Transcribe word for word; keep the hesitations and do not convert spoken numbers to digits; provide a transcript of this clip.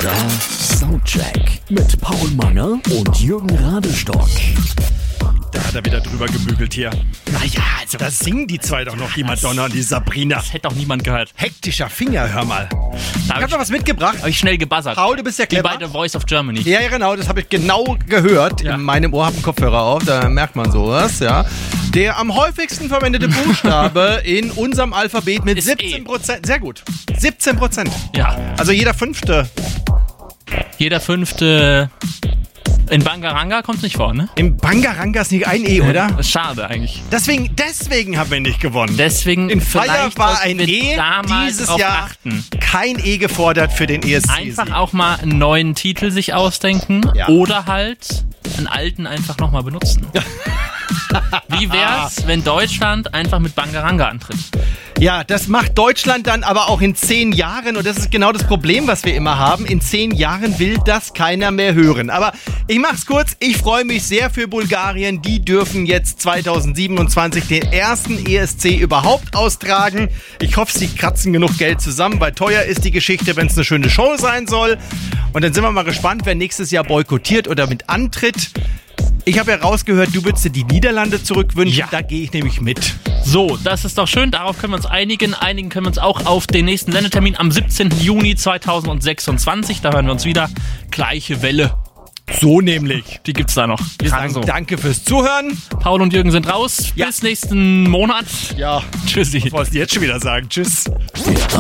Oder Soundcheck mit Paul Manger und Jürgen Radestock. Da hat er wieder drüber gebügelt hier. Naja, also Da singen die zwei doch noch, die Madonna und die Sabrina. das hätte doch niemand gehört. Hektischer Finger, hör mal. Da Ich habe hab ich, noch was mitgebracht. hab ich schnell gebuzzert. Paul, du bist ja Wie clever. bei The Voice of Germany. Ja, ja, genau, das habe ich genau gehört. Ja. In meinem Ohr hab einen Kopfhörer auf, da merkt man sowas, ja. Der am häufigsten verwendete Buchstabe in unserem Alphabet mit Ist siebzehn E. Prozent. Sehr gut. siebzehn Prozent. Ja. Also jeder fünfte. Jeder fünfte. In Bangaranga kommt es nicht vor, ne? Im Bangaranga ist nicht ein E, oder? Das ist schade eigentlich. Deswegen, deswegen haben wir nicht gewonnen. Deswegen In Fire vielleicht war sollten ein wir E, damals dieses drauf Jahr achten. kein E gefordert für den E S C. Einfach auch mal einen neuen Titel sich ausdenken Ja. oder halt einen alten einfach nochmal benutzen. Wie wär's, wenn Deutschland einfach mit Bangaranga antritt? Ja, das macht Deutschland dann aber auch in zehn Jahren und das ist genau das Problem, was wir immer haben. In zehn Jahren will das keiner mehr hören. Aber ich mach's kurz, ich freue mich sehr für Bulgarien. Die dürfen jetzt zweitausendsiebenundzwanzig den ersten E S C überhaupt austragen. Ich hoffe, sie kratzen genug Geld zusammen, weil teuer ist die Geschichte, wenn es eine schöne Show sein soll. Und dann sind wir mal gespannt, wer nächstes Jahr boykottiert oder mit antritt. Ich habe ja rausgehört, du würdest dir die Niederlande zurückwünschen. Ja. Da gehe ich nämlich mit. So, das ist doch schön, darauf können wir uns einigen. Einigen können wir uns auch auf den nächsten Sendetermin am siebzehnten Juni zweitausendsechsundzwanzig. Da hören wir uns wieder. Gleiche Welle. So nämlich. Die gibt's da noch. Wir Gerade sagen so. danke fürs Zuhören. Paul und Jürgen sind raus. Ja. Bis nächsten Monat. Ja, Tschüssi. was wolltest du jetzt schon wieder sagen? Tschüss.